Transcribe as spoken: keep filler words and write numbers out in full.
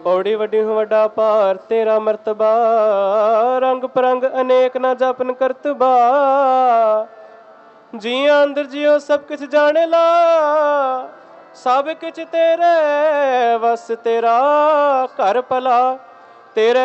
पौड़ी वड्डी हूँ वड्डा पार तेरा मर्तबा, रंग परंग अनेक ना जपन करतबा। जिया अंदर जियो सब कुछ जाने ला, सब कुछ तेरे वस तेरा घर भला। तेरे